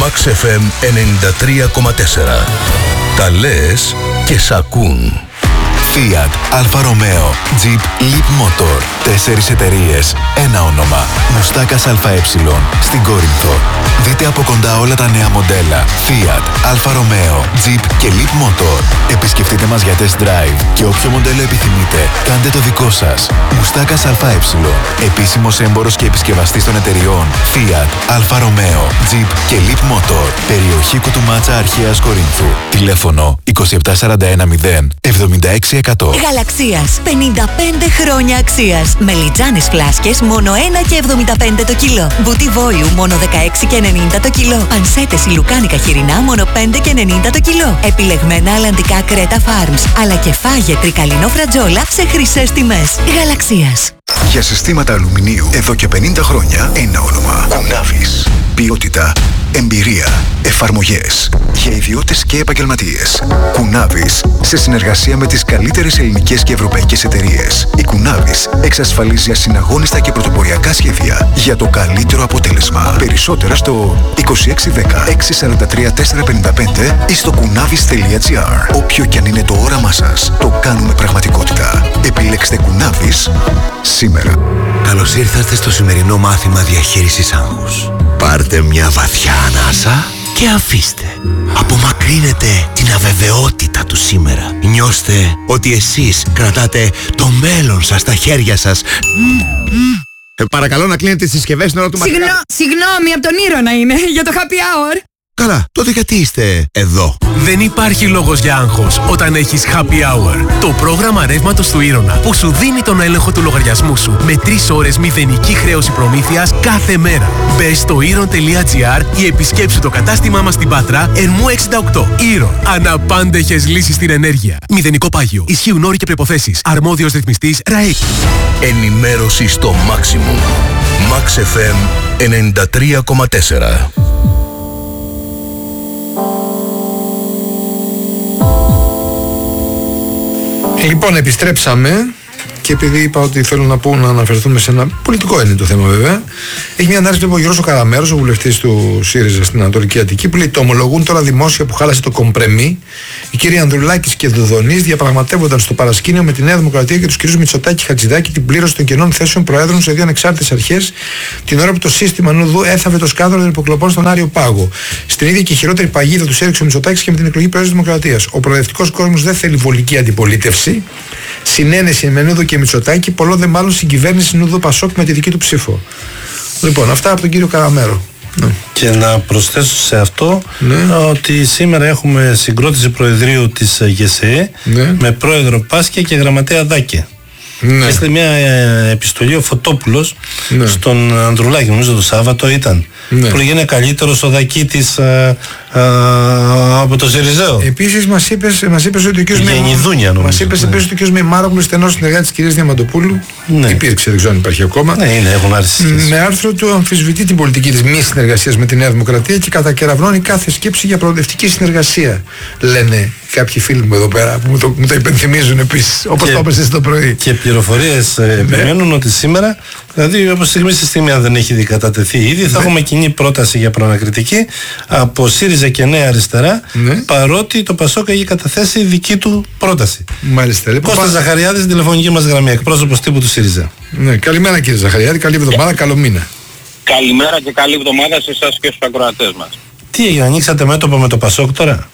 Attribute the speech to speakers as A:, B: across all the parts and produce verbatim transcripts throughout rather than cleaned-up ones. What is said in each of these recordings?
A: Max εφ εμ ενενήντα τρία κόμμα τέσσερα. Τα λες και σ' ακούν.
B: Fiat, Alfa Romeo, Jeep, Leap Motor. Τέσσερις εταιρείες, ένα όνομα. Μουστάκας ΑΕ στην Κόρινθο. Δείτε από κοντά όλα τα νέα μοντέλα Fiat, Alfa Romeo, Jeep και Leap Motor. Επισκεφτείτε μας για test drive και όποιο μοντέλο επιθυμείτε, κάντε το δικό σας. Μουστάκας ΑΕ. Επίσημος έμπορος και επισκευαστής των εταιριών Fiat, Alfa Romeo, Jeep και Leap Motor. Περιοχή Κουτουμάτσα Αρχαίας Κορίνθου. Τηλέφωνο είκοσι επτά σαράντα ένα μηδέν εβδομήντα έξι εκατό.
C: Γαλαξίας, πενήντα πέντε χρόνια αξίας. Μελιτζάνες φλάσκες μόνο ένα και εβδομήντα πέντε το κιλό. Μπούτι βόλιου μόνο δεκαέξι και ενενήντα το κιλό. Πανσέτες ηλουκάνικα χοιρινά μόνο πέντε και ενενήντα το κιλό. Επιλεγμένα αλλαντικά Κρέτα Farms, αλλά και φάγε τρικαλινό φρατζόλα σε χρυσές τιμές. Γαλαξίας.
D: Για συστήματα αλουμινίου εδώ και πενήντα χρόνια ένα όνομα. Κουνάβης. Ποιότητα, εμπειρία, εφαρμογές για ιδιώτες και επαγγελματίες. Κουνάβης, σε συνεργασία με τις καλύτερες ελληνικές και ευρωπαϊκές εταιρείες. Η Κουνάβης εξασφαλίζει ασυναγώνιστα και πρωτοποριακά σχέδια για το καλύτερο αποτέλεσμα. Περισσότερα στο είκοσι έξι δέκα έξι σαράντα τρία τετρακόσια πενήντα πέντε ή στο κουνάβης τελεία τζι άρ. Όποιο κι αν είναι το όραμά σας, το κάνουμε πραγματικότητα. Επιλέξτε Κουνάβης σήμερα.
E: Καλώς ήρθατε στο σημερινό μάθημα διαχείρισης άγχους. Πάρτε μια βαθιά ανάσα και αφήστε. Απομακρύνετε την αβεβαιότητα του σήμερα. Νιώστε ότι εσείς κρατάτε το μέλλον σας στα χέρια σας.
F: Ε, παρακαλώ να κλείνετε τις συσκευές στην ώρα του μαθήματος.
G: Συγγνώ, συγγνώμη, από τον Ήρωνα είναι, για το happy hour.
E: Καλά, τότε γιατί είστε εδώ?
H: Δεν υπάρχει λόγος για άγχος όταν έχεις Happy Hour. Το πρόγραμμα ρεύματος του Ήρωνα που σου δίνει τον έλεγχο του λογαριασμού σου με τρεις ώρες μηδενική χρέωση προμήθειας κάθε μέρα. Μπες στο ήρων τελεία τζι άρ ή επισκέψου το κατάστημά μας στην Πάτρα, Ερμού εξήντα οκτώ. Ήρων. Αναπάντεχες λύσεις στην ενέργεια. Μηδενικό πάγιο. Ισχύουν όροι και προϋποθέσεις. Αρμόδιος ρυθμιστής ΡΑΕΚ.
A: Ενημέρωση στο Maximum. Max εφ εμ ενενήντα τρία κόμμα τέσσερα.
I: Λοιπόν, επιστρέψαμε και επειδή είπα ότι θέλω να πω να αναφερθούμε σε ένα πολιτικό είναι το θέμα βέβαια, έχει μια ανάρτηση από ο Γιώργος Καραμέρος, ο βουλευτής του ΣΥΡΙΖΑ στην Ανατολική Αττική, που λέει: το ομολογούν τώρα δημόσια που χάλασε το κομπρεμί. Οι κύριοι Ανδρουλάκης και Δουδονής διαπραγματεύονταν στο παρασκήνιο με τη Νέα Δημοκρατία και τους κυρίους Μητσοτάκη και Χατζηδάκη την πλήρωση των κενών θέσεων προέδρων σε δύο ανεξάρτητες αρχές, την ώρα που το σύστημα νουδού έθαβε το σκάνδαλο των υποκλοπών στον Άριο Πάγο. Στην ίδια και χειρότερη παγίδα του έριξε ο Μητσοτάκης και με την εκλογή Προέδρου της Δημοκρατίας. Ο προοδευτικός κόσμος δεν θέλει βολική αντιπολίτευση. Συνένεση με Νούδο και Μητσοτάκη, πολλό δε μάλλον συγκυβέρνηση Νούδο Πασόκ με τη δική του ψήφο. Λοιπόν, αυτά από τον κύριο Καραμέρο. Ναι.
J: Και να προσθέσω σε αυτό, ναι, ότι σήμερα έχουμε συγκρότηση Προεδρείου της ΓΕΣΕ, ναι, με πρόεδρο Πάσκια και γραμματέα Δάκε. Ναι. Έστειλε μια επιστολή ο Φωτόπουλος, ναι, στον Ανδρουλάκη, νομίζω το Σάββατο ήταν, ναι, που είναι καλύτερος ο Δακίτης α, α, από το Σιριζέο.
I: Επίσης μας είπες, μας είπες ότι ο κ.
J: Γενιδούνια,
I: μας είπες ναι. επίσης ότι ο κ. Μημάρογλου, στενός συνεργάτης της κυρίας Διαμαντοπούλου, ναι, υπήρξε, δεν ξέρω αν υπάρχει ακόμα,
J: ναι, είναι, έχουν άρχισει,
I: με άρθρο του αμφισβητεί την πολιτική της μη συνεργασίας με τη Νέα Δημοκρατία και κατακεραυνώνει κάθε σκέψη για προοδευτική συνεργασία, λένε κάποιοι φίλοι μου εδώ πέρα που μου το, μου το υπενθυμίζουν επίσης, όπως το έπαιζε το πρωί.
J: Και πληροφορίες ε, επιμένουν ότι σήμερα, δηλαδή όπως στιγμή στη στιγμή, αν δεν έχει κατατεθεί ήδη, θα ναι. έχουμε κοινή πρόταση για προανακριτική από ΣΥΡΙΖΑ και Νέα Αριστερά, ναι. παρότι το Πασόκ έχει καταθέσει δική του πρόταση.
I: Μάλιστα. Λοιπόν,
J: Κώστας Ζαχαριάδης, τηλεφωνική μας γραμμή, εκπρόσωπος τύπου του ΣΥΡΙΖΑ.
I: Ναι, καλημέρα κύριε Ζαχαριάδη, καλή εβδομάδα, καλό μήνα.
K: Καλημέρα και καλή εβδομάδα σε εσάς και στους ακροατές μας.
J: Τι έγινε, ανοίξατε μέτωπο με το Πασόκ τώρα?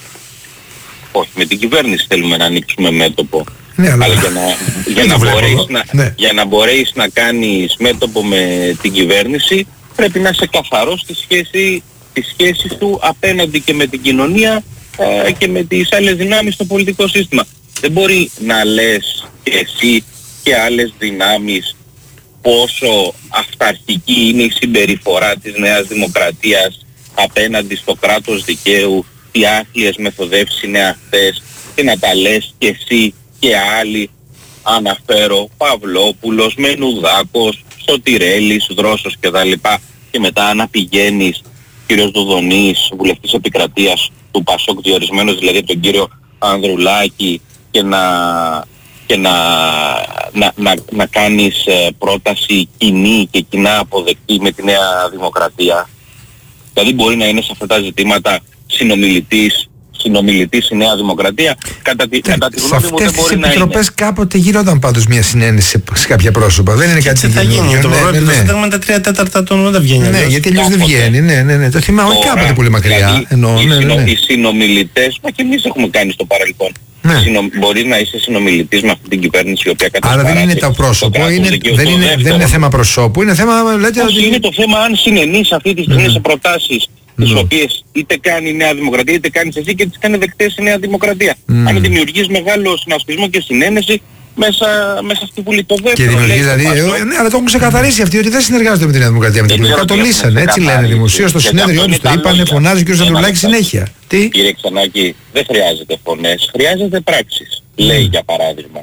K: Όχι, με την κυβέρνηση θέλουμε να ανοίξουμε μέτωπο.
I: Ναι, αλλά,
K: αλλά για να, για, να μπορείς να, ναι. για να μπορείς να κάνεις μέτωπο με την κυβέρνηση πρέπει να είσαι καθαρός στη σχέση, στη σχέση του απέναντι και με την κοινωνία ε, και με τις άλλες δυνάμεις στο πολιτικό σύστημα. Δεν μπορεί να λες και εσύ και άλλες δυνάμεις πόσο αυταρχική είναι η συμπεριφορά της Νέας Δημοκρατίας απέναντι στο κράτος δικαίου, τι άθλιες μεθοδεύσεις είναι αυτές, και να τα λες και εσύ και άλλοι, αναφέρω Παυλόπουλος, Μενουδάκος, Σωτηρέλης, Δρόσος κτλ. Και μετά να πηγαίνεις, κύριος Δουδονής, βουλευτής επικρατείας του Πασόκ, διορισμένος δηλαδή από τον κύριο Ανδρουλάκη, και να, και να, να, να, να κάνεις ε, πρόταση κοινή και κοινά αποδεκτή με τη Νέα Δημοκρατία. Δηλαδή μπορεί να είναι σε αυτά τα ζητήματα συνομιλητής, συνομιλητής η Νέα Δημοκρατία. Κατά τη, κατά τη γνώμη μου δεν μπορεί να είναι.
I: Σε επιτροπές κάποτε γινόταν πάντως μια συνένεση σε, σε κάποια πρόσωπα. Δεν είναι κάτι
J: τέτοιο. Θα γίνει. Το πρόβλημα είναι τα τρία τέταρτα των δεν βγαίνει.
I: Ναι, γιατί αλλιώς δεν βγαίνει. Ναι, ναι, ναι. Το θυμάμαι κάποτε πολύ μακριά.
K: Δηλαδή, εννοώ, οι, ναι, ναι, ναι. οι συνομιλητές, μα και εμείς έχουμε κάνει στο παρελθόν. Ναι. Συνο, μπορεί να είσαι συνομιλητής με αυτή την κυβέρνηση η οποία κατασκευάζει.
I: Άρα δεν είναι το πρόσωπο, είναι, δεν, είναι, δεν είναι θέμα προσώπου, είναι θέμα. Λέτε,
K: ότι... Είναι το θέμα αν συνενείς αυτή τη στιγμή mm. σε προτάσεις mm. τις οποίες είτε κάνει η Νέα Δημοκρατία είτε κάνεις εσύ και τις κάνει δεκτές η Νέα Δημοκρατία. Mm. Αν δημιουργείς μεγάλο συνασπισμό και συνένεση μέσα, μέσα στη Βουλή. Το δεύτερο.
I: Και δημιουργεί δηλαδή. Ε, ναι, αλλά το έχουν ξεκαθαρίσει αυτοί ότι δεν συνεργάζονται με τη Νέα Δημοκρατία. Με την Δημοκρατία το λύσανε, έτσι λένε δημοσίως στο συνέδριο τους. Το είπανε, φωνάζει και ο Ζαντουλάκης συνέχεια. Τι?
K: Κύριε Ξανάκη, δεν χρειάζεται φωνές, χρειάζεται πράξεις. Mm. Λέει για παράδειγμα.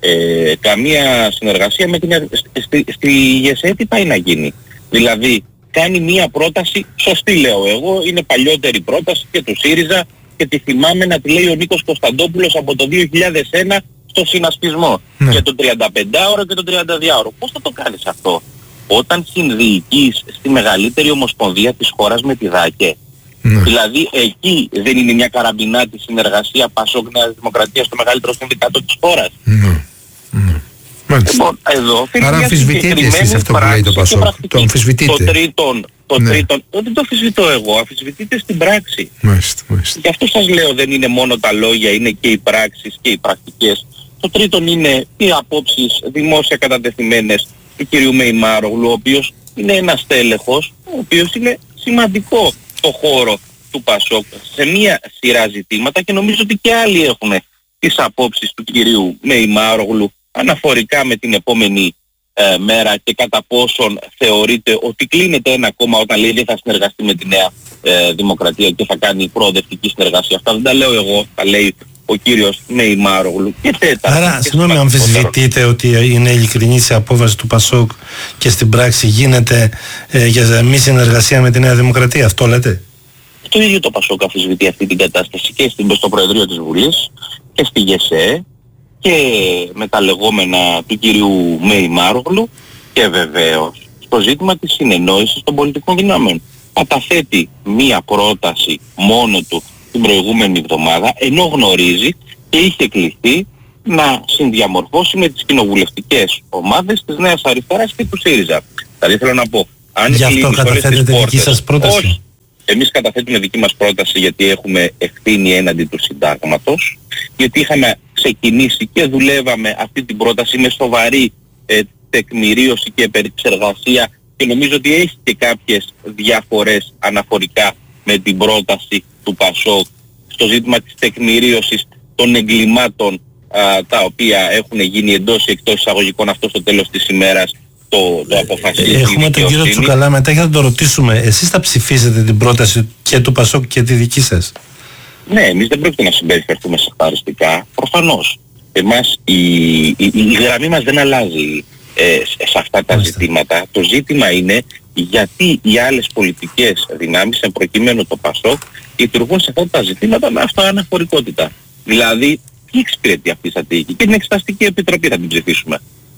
K: Ε, καμία συνεργασία με την. Στη, στη ΓΕΣΕ τι πάει να γίνει? Δηλαδή, κάνει μία πρόταση, σωστή λέω εγώ, είναι παλιότερη πρόταση και του ΣΥΡΙΖΑ και τη θυμάμαι να τη λέει ο Νίκος Κωνσταντόπουλος από το δύο χιλιάδες ένα στο συνασπισμό. Ναι. Και το τριανταπεντάωρο και το τριανταδυάωρο. Πώς θα το κάνεις αυτό? Όταν συνδιοικείς στη μεγαλύτερη ομοσπονδία της χώρας με τη ΔΑΚΕ. Ναι. Δηλαδή εκεί δεν είναι μια καραμπινάτη συνεργασία Πασόκ Νέα Δημοκρατία στο μεγαλύτερο συνδικάτο της χώρας. Ναι. Ναι. Λοιπόν, εδώ
I: άρα αμφισβητείτε εσείς αυτό που λέει το Πασόκ. Το αμφισβητείτε.
K: Το τρίτον, το ναι. τρίτον, δεν το αμφισβητώ εγώ, αμφισβητείτε στην πράξη.
I: Μάλιστα, μάλιστα.
K: Γι' αυτό σας λέω δεν είναι μόνο τα λόγια, είναι και οι πράξεις και οι πρακτικές. Το τρίτον είναι οι απόψεις δημόσια κατατεθειμένες του κυρίου Μεϊμάρογλου, ο οποίος είναι ένας τέλεχος, ο οποίος είναι σημαντικό στο χώρο του Πασόκ σε μία σειρά ζητήματα και νομίζω ότι και άλλοι έχουν τις απόψεις του κυρίου Μεϊμάρογλου αναφορικά με την επόμενη ε, μέρα και κατά πόσον θεωρείται ότι κλείνεται ένα κόμμα όταν λέει δεν θα συνεργαστεί με τη Νέα ε, Δημοκρατία και θα κάνει προοδευτική συνεργασία. Αυτά δεν τα λέω εγώ, τα λέει ο κύριος Μεϊμάρογλου. Και τέταρτα.
J: Άρα, συγγνώμη, αμφισβητείτε ότι είναι ειλικρινής η απόφαση του Πασόκ και στην πράξη γίνεται ε, για μη συνεργασία με τη Νέα Δημοκρατία, αυτό λέτε?
K: Το ίδιο το Πασόκ αμφισβητεί αυτή την κατάσταση και στην, στο Προεδρείο της Βουλής και στη ΓΕΣΕ και με τα λεγόμενα του κυρίου Μεϊμάρογλου και βεβαίως στο ζήτημα της συνεννόησης των πολιτικών δυνάμεων. Καταθέτει μία πρόταση μόνο του την προηγούμενη εβδομάδα, ενώ γνωρίζει και είχε κληθεί να συνδιαμορφώσει με τις κοινοβουλευτικές ομάδες της Νέας Αριστεράς και του ΣΥΡΙΖΑ. Δηλαδή θέλω να πω, αν
J: γι' αυτό καταθέτετε δική σας πρόταση?
K: Όχι. Εμείς καταθέτουμε δική μας πρόταση γιατί έχουμε ευθύνη έναντι του συντάγματος, γιατί είχαμε ξεκινήσει και δουλεύαμε αυτή την πρόταση με σοβαρή ε, τεκμηρίωση και επεξεργασία και νομίζω ότι έχει και κάποιες διαφορές αναφορικά με την πρόταση του Πασόκ στο ζήτημα της τεκμηρίωσης των εγκλημάτων α, τα οποία έχουν γίνει εντός ή εκτός εισαγωγικών, αυτό στο τέλος της ημέρας το, το αποφασίζει.
J: Έχουμε τον κύριο Τσουκαλά μετά και θα τον ρωτήσουμε. Εσείς θα ψηφίσετε την πρόταση και του Πασόκ και τη δική σας?
K: Ναι, εμείς δεν πρόκειται να συμπεριφερθούμε σεχταριστικά, προφανώς. Εμάς η, η, η, η γραμμή μας δεν αλλάζει ε, σε αυτά τα Μάλιστα. ζητήματα. Το ζήτημα είναι γιατί οι άλλες πολιτικές δυνάμεις, εν προκειμένου το Πασόκ, λειτουργούν σε αυτά τα ζητήματα με αυτοαναφορικότητα. Δηλαδή, τι εξυπηρετεί αυτή η στρατηγική? Και την Εξεταστική Επιτροπή θα την ψηφίσουμε.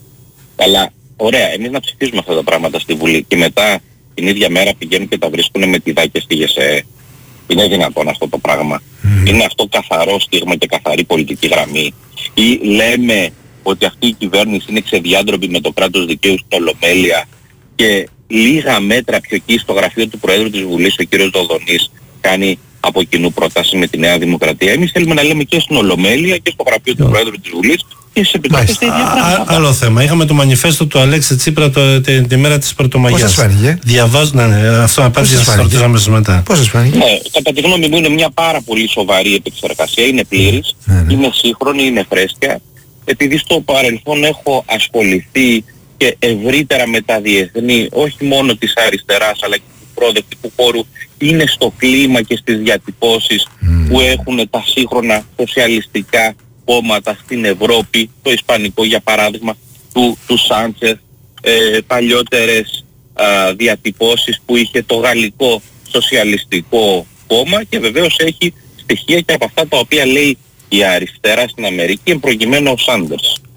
K: Αλλά, ωραία, εμείς να ψηφίσουμε αυτά τα πράγματα στη Βουλή και μετά την ίδια μέρα πηγαίνουν και τα βρίσκουν με τη ΔΑΚΕ στη ΓΕΣΕ. Είναι δυνατόν αυτό το πράγμα? Mm. Είναι αυτό καθαρό στίγμα και καθαρή πολιτική γραμμή? Ή λέμε ότι αυτή η κυβέρνηση είναι ξεδιάντροπη με το κράτος δικαίου στην Ολομέλεια και λίγα μέτρα πιο εκεί στο γραφείο του Προέδρου της Βουλής, ο κ. Δοδονής, κάνει από κοινού πρόταση με τη Νέα Δημοκρατία? Εμείς θέλουμε να λέμε και στην Ολομέλεια και στο γραφείο του Προέδρου της Βουλής και στις επιτροπές τα ίδια πράγματα.
J: Άλλο θέμα. Είχαμε το μανιφέστο του Αλέξη Τσίπρα το, τη, τη μέρα της Πρωτομαγιάς.
I: Πώς σας φάνηκε?
J: Διαβάζω, ναι, ναι, αυτό απάντηση σας ρωτήσω αμέσως μετά.
I: Πώς σας φάνηκε?
K: Ναι, κατά τη γνώμη μου είναι μια πάρα πολύ σοβαρή επεξεργασία, είναι πλήρης, ναι, ναι. είναι σύγχρονη, είναι φρέσκια. Επειδή στο παρελθόν έχω ασχοληθεί και ευρύτερα με τα διεθνή, όχι μόνο της αριστεράς αλλά και του προοδευτικού χώρου, είναι στο κλίμα και στις διατυπώσεις mm. που έχουν τα σύγχρονα σοσιαλιστικά κόμματα στην Ευρώπη, το ισπανικό για παράδειγμα του, του Σάντσεθ, ε, παλιότερες α, διατυπώσεις που είχε το γαλλικό σοσιαλιστικό κόμμα και βεβαίως έχει στοιχεία και από αυτά τα οποία λέει η αριστερά στην Αμερική, εν προκειμένου ο Σάντερς.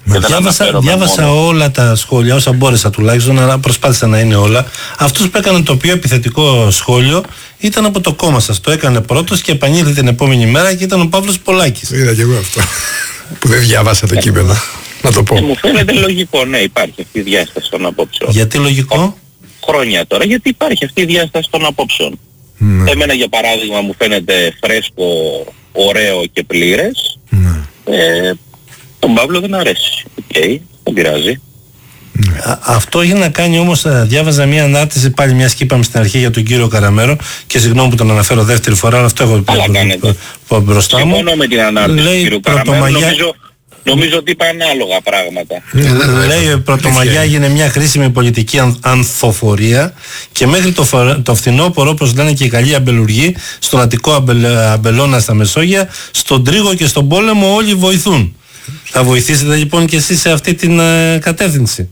J: Διάβασα, διάβασα όλα τα σχόλια, όσα μπόρεσα τουλάχιστον, αλλά προσπάθησα να είναι όλα. Αυτός που έκανε το πιο επιθετικό σχόλιο ήταν από το κόμμα σας. Το έκανε πρώτος και επανήλθε την επόμενη μέρα και ήταν ο Παύλος Πολάκης.
I: Είδα και εγώ αυτό. Που δεν διάβασα το κείμενο. Να το πω.
K: Και μου φαίνεται λογικό, ναι, υπάρχει αυτή η διάσταση των απόψεων.
J: Γιατί λογικό?
K: Χρόνια τώρα, γιατί υπάρχει αυτή η διάσταση των απόψεων. Ναι. Εμένα για παράδειγμα μου φαίνεται φρέσκο, ωραίο και πλήρες. Ναι. Ε, τον Παύλο δεν αρέσει. Οκ, okay, δεν πειράζει.
J: Α, αυτό έχει να κάνει όμως, διάβαζα μια ανάρτηση πάλι, μιας και είπαμε στην αρχή για τον κύριο Καραμέρο, και συγγνώμη που τον αναφέρω δεύτερη φορά, αλλά αυτό έχω πει μπροστά μου.
K: Συμφωνώ με την ανάρτηση του κύριου Καραμέρο, νομίζω, νομίζω ότι είπα ανάλογα πράγματα.
J: Λέει πρωτομαγιά έγινε μια χρήσιμη πολιτική αν, ανθοφορία και μέχρι το, το φθινόπωρο, όπως λένε και οι καλοί αμπελουργοί, στον Αττικό αμπελ, αμπελώνα στα Μεσόγεια, στον Τρίγο και στον πόλεμο όλοι βοηθούν. Θα βοηθήσετε λοιπόν και εσείς σε αυτή την uh, κατεύθυνση?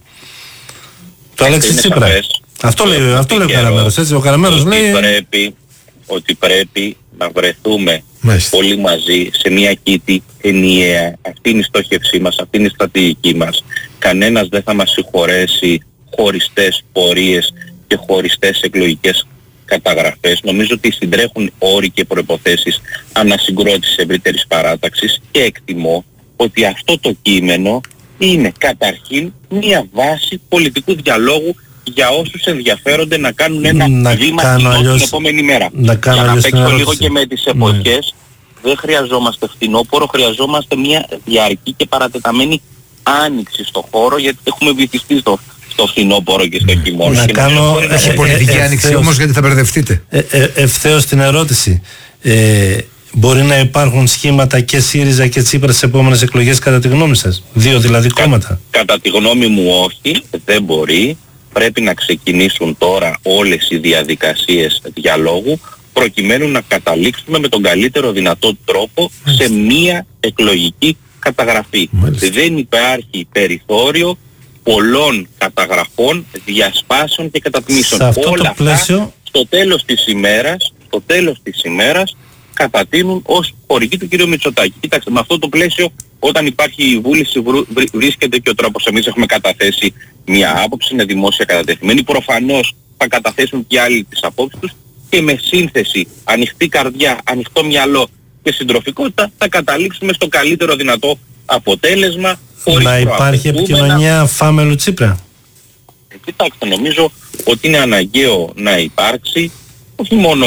J: Το Αλέξη Τσίπρα. Αυτό λέει, αυτό λέει ο Καραμέρος, έτσι. Ο Καραμέρος λέει
K: πρέπει, ότι πρέπει να βρεθούμε Μάλιστα. όλοι μαζί σε μια κήτη ενιαία. Αυτή είναι η στόχευσή μας, αυτή είναι η στρατηγική μας. Κανένας δεν θα μας συγχωρέσει χωριστές πορείες και χωριστές εκλογικές καταγραφές. Νομίζω ότι συντρέχουν όροι και προϋποθέσεις ανασυγκρότησης ευρύτερης παράταξης και εκτιμώ ότι αυτό το κείμενο είναι καταρχήν μια βάση πολιτικού διαλόγου για όσους ενδιαφέρονται να κάνουν ένα να βήμα κοινό την επόμενη μέρα.
J: Να
K: για να παίξω λίγο και με τις εποχές, ναι. δεν χρειαζόμαστε φθινόπωρο, χρειαζόμαστε μια διαρκή και παρατεταμένη άνοιξη στο χώρο, γιατί έχουμε βυθιστεί στο, στο φθινόπωρο και στο χειμώνα.
J: Να
K: και
J: κάνω
I: να έχει πολιτική άνοιξη όμως, γιατί θα μπερδευτείτε.
J: Ε, ε, ευθέως την ερώτηση. Ε, Μπορεί να υπάρχουν σχήματα και ΣΥΡΙΖΑ και Τσίπρα στις επόμενες εκλογές κατά τη γνώμη σας? Δύο δηλαδή κόμματα.
K: Κα, κατά τη γνώμη μου όχι, δεν μπορεί. Πρέπει να ξεκινήσουν τώρα όλες οι διαδικασίες διαλόγου προκειμένου να καταλήξουμε με τον καλύτερο δυνατό τρόπο Μάλιστα. σε μία εκλογική καταγραφή. Μάλιστα. Δεν υπάρχει περιθώριο πολλών καταγραφών, διασπάσεων και κατατμήσεων. Όλα
J: πλαίσιο...
K: αυτά στο τέλος της ημέρας, στο τέλος της ημέρας κατατείνουν ως χωρική του κ. Μητσοτάκη. Κοιτάξτε, με αυτό το πλαίσιο, όταν υπάρχει η βούληση, βρ, βρίσκεται και ο τρόπος. Εμείς έχουμε καταθέσει μια άποψη, είναι δημόσια κατατεθειμένη. Προφανώς θα καταθέσουν και άλλοι τις απόψεις τους και με σύνθεση, ανοιχτή καρδιά, ανοιχτό μυαλό και συντροφικότητα θα καταλήξουμε στο καλύτερο δυνατό αποτέλεσμα.
J: Να υπάρχει επικοινωνία Φάμελου Τσίπρα.
K: Ε, κοιτάξτε, νομίζω ότι είναι αναγκαίο να υπάρξει όχι μόνο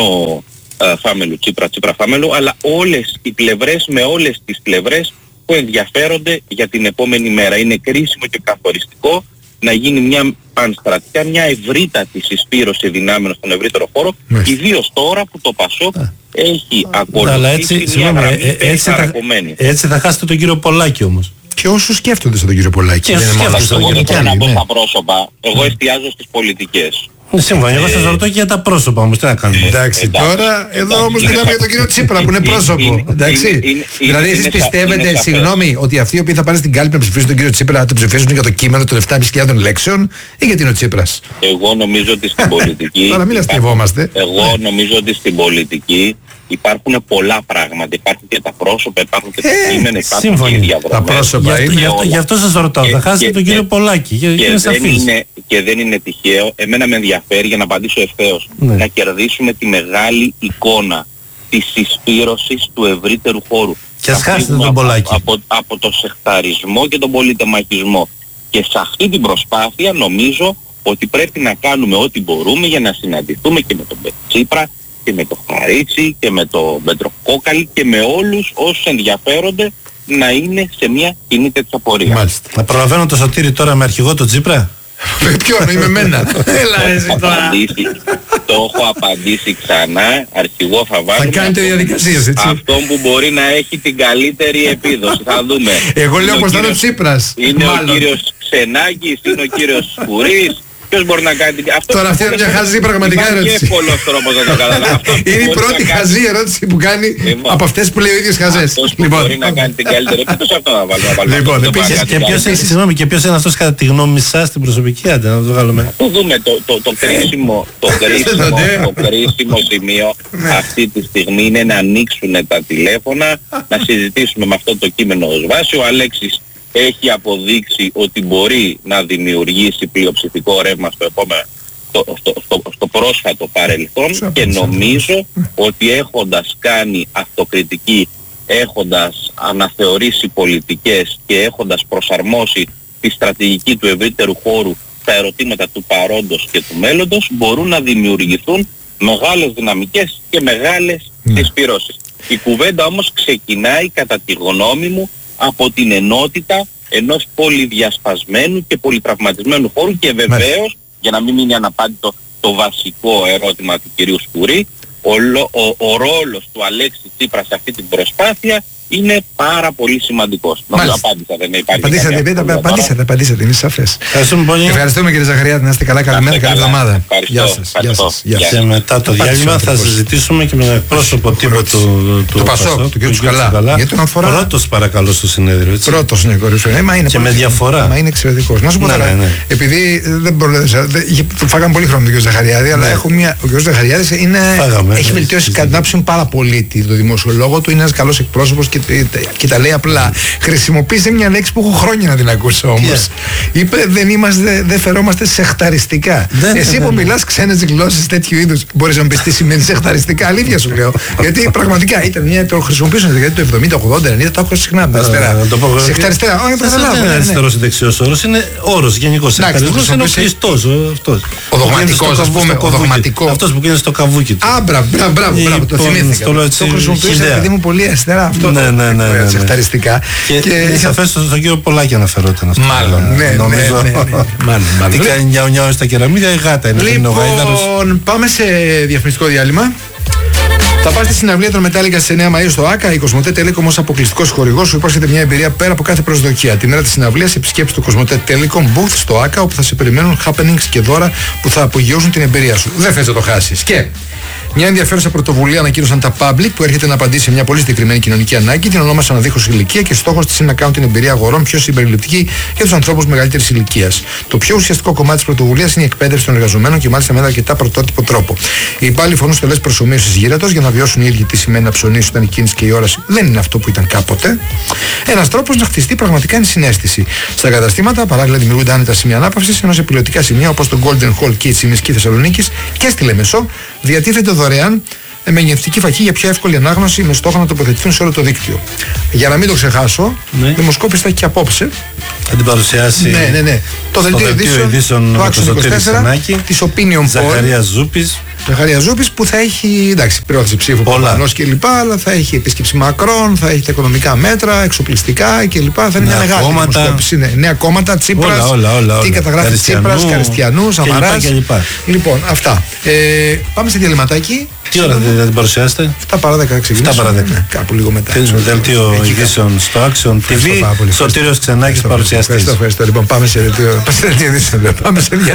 K: Φάμελου Τσίπρα, Τσίπρα Φάμελου, αλλά όλες οι πλευρές με όλες τις πλευρές που ενδιαφέρονται για την επόμενη μέρα. Είναι κρίσιμο και καθοριστικό να γίνει μια πανστρατιά, μια ευρύτατη συσπήρωση δυνάμεων στον ευρύτερο χώρο, ιδίως τώρα που το ΠΑΣΟΚ έχει ακολουθήσει μια γραμμή περιχαρακωμένη.
J: Έτσι θα χάσετε τον κύριο Πολάκη όμως.
I: Και όσους σκέφτονται στον κύριο Πολάκη.
K: Και όσους σκέφτονται στον κύριο Πολάκη. Εγώ δεν μπορώ να πω στα πρόσωπα, εγώ εστιάζω στις πολιτικές.
J: Σύμφωνα, εγώ σας ρωτώ και για τα πρόσωπα όμως, τι να κάνουμε.
I: Εντάξει, τώρα εδώ όμως μιλάμε για τον κύριο Τσίπρα που είναι πρόσωπο. Εντάξει. Δηλαδή εσείς πιστεύετε, συγγνώμη, ότι αυτοί οι οποίοι θα πάνε στην κάλπη να ψηφίσουν τον κύριο Τσίπρα θα τον ψηφίσουν για το κείμενο των επτά χιλιάδες πεντακόσιων λέξεων ή γιατί είναι ο Τσίπρας?
K: Εγώ νομίζω ότι στην πολιτική.
I: Τώρα μην αστευόμαστε.
K: Εγώ νομίζω ότι στην πολιτική υπάρχουν πολλά πράγματα. Υπάρχουν και τα πρόσωπα, υπάρχουν και τα κείμενα, υπάρχουν και οι διαδρομές.
I: Τα πρόσωπα είναι.
J: Γι' αυτό σας ρωτάω, θα χάσετε τον κύριο Πολάκη.
K: Και δεν είναι τυχαίο, εμένα με ενδιαφέρει, για να απαντήσω ευθέως, να κερδίσουμε τη μεγάλη εικόνα της συσπήρωσης του ευρύτερου χώρου.
J: Και ας χάσετε τον Πολάκη.
K: Από, από το σεχταρισμό και τον πολυτεμαχισμό. Και σε αυτή την προσπάθεια νομίζω ότι πρέπει να κάνουμε ό,τι μπορούμε για να συναντηθούμε και με τον Τσίπρα και με τον Χαρίτσι και με τον Πετροκόκαλη και με όλους όσους ενδιαφέρονται να είναι σε μια κοινή τέτοια πορεία.
J: Μάλιστα. Να προλαβαίνω το Σωτήρι τώρα με αρχηγό τον Τσίπρα.
I: Με ποιον, είμαι εμένα. Έλα εσύ τώρα.
K: Το έχω απαντήσει ξανά. Αρχηγό θα βάλουμε.
I: Θα κάνετε διαδικασίες, έτσι.
K: Αυτόν που μπορεί να έχει την καλύτερη επίδοση. Θα δούμε.
I: Εγώ λέω πως θα είναι ο Τσίπρας.
K: Είναι ο κύριος Ξενάκης, είναι ο κύριος Σκουρής. Ποιος μπορεί να κάνει αυτό?
I: Τώρα αυτή είναι μια χαζή πραγματικά ερώτηση.
K: Είναι εύκολος τρόπος να το καταλάβει.
I: Είναι η πρώτη χαζή ερώτηση που κάνει από αυτές που λέει ο ίδιος χαζές.
K: Αυτός που μπορεί να κάνει την καλύτερη επίδοση, αυτό να βάλουμε.
I: Λοιπόν, επίσης
J: και ποιος είναι, συγγνώμη, και ποιος είναι αυτός κατά τη γνώμη σας στην προσωπική, άντε να το βγάλουμε.
K: Το δούμε το κρίσιμο το κρίσιμο σημείο αυτή τη στιγμή είναι να ανοίξουν τα τηλέφωνα, να συζητήσουμε με αυτό το κείμενο ως βάση. Ο Αλέξης έχει αποδείξει ότι μπορεί να δημιουργήσει πλειοψηφικό ρεύμα στο επόμενο, στο, στο, στο, στο πρόσφατο παρελθόν, και νομίζω ότι έχοντας κάνει αυτοκριτική, έχοντας αναθεωρήσει πολιτικές και έχοντας προσαρμόσει τη στρατηγική του ευρύτερου χώρου στα ερωτήματα του παρόντος και του μέλλοντος, μπορούν να δημιουργηθούν μεγάλες δυναμικές και μεγάλες συσπυρώσεις. Η κουβέντα όμως ξεκινάει, κατά τη γνώμη μου, από την ενότητα ενός πολυδιασπασμένου και πολυτραυματισμένου χώρου, και βεβαίως, για να μην μείνει αναπάντητο το βασικό ερώτημα του κυρίου Σκουρή, ο, ο, ο ρόλος του Αλέξη Τσίπρα σε αυτή την προσπάθεια είναι πάρα πολύ σημαντικός. Νομίζω απάντησα, δεν υπάρχει.
I: Απαντήσατε, απαντήσατε, απαντήσατε, απαντήσατε, είναι σαφές. Ευχαριστούμε πολύ. Ευχαριστούμε κύριε Ζαχαριάτη, να είστε καλά, καλημέρα, καλή εβδομάδα.
K: Γεια σας.
J: Γεια σας. Και μετά το διάλειμμα θα συζητήσουμε και με τον εκπρόσωπο τύπου του Πασόκ, του κ. Τσουκαλά. Για τον αφορά. Πρώτος παρακαλώ στο συνέδριο.
I: Πρώτος είναι κορυφαίο.
J: Και με διαφορά.
I: Μα είναι εξαιρετικός. Να σου πω τώρα, επειδή δεν φάγαμε πολύ χρόνο τον κ. Ζαχαριάδη, αλλά ο κ. Ζαχαριάδης έχει βελτιώσει κατά την άποψη πάρα πολύ το δημοσιολόγο του, είναι ένας καλός εκπρόσωπος. Και, και τα λέει απλά. Χρησιμοποίησε μια λέξη που έχω χρόνια να την ακούσω όμως. Yeah. Είπε δεν είμαστε, δεν φερόμαστε σεχταριστικά. Δεν, Εσύ που μιλάς ξένες γλώσσες τέτοιου είδους, μπορείς να μου πεις τι σημαίνει σεχταριστικά? Αλήθεια σου λέω. Γιατί πραγματικά ήταν μια, το χρησιμοποιούσαν στη δεκαετία του εβδομήντα, ογδόντα, ενενήντα, το έχω συχνά. Σεχταριστικά. Όχι,
J: δεν είναι αριστερός ή δεξιός όρος, είναι όρος γενικός. Σεχταρισμός είναι ο Χριστός.
I: Ο δογματικός, ας πούμε.
J: Αυτός που γίνεται στο καβούκι του.
I: Α, μπράβο, μπράβο, το θυμήθηκα. Το χρησιμοποιούσα επειδή μου πολύ αριστερά αυτό.
J: Ναι, ναι, ναι, ναι.
I: Σεχταριστικά.
J: Και, και είναι σαφές στον κύριο Πολάκη αναφερόταν αυτό.
I: Μάλλον, ναι, ναι, ναι, ναι, ναι.
J: Τι κάνει νιάου νιάου στα κεραμίδια, η γάτα είναι.
I: Λοιπόν, πάμε σε διαφημιστικό διάλειμμα. Θα πας στη συναυλία των Metallica στις εννέα Μαΐου στο ΆΚΑ. Η Κοσμοτέ Telecom ως αποκλειστικός χορηγός σου υπόσχεται μια εμπειρία πέρα από κάθε προσδοκία. Τη μέρα της συναυλίας επισκέψου το Κοσμοτέ Telecom Booth στο ΆΚΑ, όπου θα σε περιμένουν happenings και δώρα που θα απογειώσουν την εμπειρία σου. Δεν θες να το χάσεις. Και μια ενδιαφέρουσα πρωτοβουλία ανακοίνωσαν τα Public, που έρχεται να απαντήσει σε μια πολύ συγκεκριμένη κοινωνική ανάγκη. Την ονόμασαν Αδίχως Ηλικία και στόχος της είναι να κάνουν την εμπειρία αγορών πιο συμπεριληπτική για τους ανθρώπους μεγαλύτερης ηλικίας. Το πιο ουσιαστικό κομμάτι της πρωτοβουλίας είναι η εκπαίδευση των εργαζομένων και μάλιστα με ένα αρκετά πρωτότυπο τρόπο. Οι υπάλληλοι φωνούν στολές προσωμείωσης γύρατος για να βιώσουν οι ίδιοι τι σημαίνει να ψωνίσουν όταν η κίνηση και η όραση δεν είναι αυτό που ήταν κάποτε. Ένας τρόπος να χτιστεί πραγματικά ενσυναίσθηση. Στα καταστήματα παράλληλα δημιουργούνται άνετα σημεία ανάπαυσης, ενώ σε πιλωτικά σημεία όπως το Golden Hall και η Τσιμισκή Θεσσαλονίκης και στη Λεμεσό διατίθεται δωρεάν με γεννητική φακή για πιο εύκολη ανάγνωση με στόχο να τοποθετηθούν σε όλο το δίκτυο. Για να μην το ξεχάσω,
J: ναι.
I: Δημοσκόπηση θα έχει και απόψε.
J: Θα την παρουσιάσει
I: ναι, ναι, ναι. το δελτίο ειδήσεων του Άξιο είκοσι τέσσερα της Opinion Poll.
J: Ζαχαρίας Ζούπης.
I: Ζαχαρίας Ζούπης που θα έχει, εντάξει, πρόθεση ψήφου προφανώς και λοιπά, αλλά θα έχει επίσκεψη Μακρόν, θα έχει τα οικονομικά μέτρα, εξοπλιστικά και λοιπά. Θα είναι μια μεγάλη δημοσκόπηση. Ναι, νέα κόμματα, Τσίπρας,
J: όλα, όλα, όλα, όλα.
I: τι καταγράφει Τσίπρας, Καριστιανού, Σαμαράς. Λοιπόν, αυτά. Ε, πάμε σε διαλυματάκι.
J: Τι ώρα θα την παρουσιάσετε?
I: εφτά παρά δέκα ξεκινήσουμε. Ναι, κάπου λίγο μετά.
J: Θέλουμε δελτίο ειδήσεων στο Action τι βι. Σωτήριος Ξενάκης παρουσιαστής.
I: Ευχαριστώ, ευχαριστώ. Λοιπόν, πάμε σε δελτίο ειδήσεων. Πάμε σε διάλειμμα.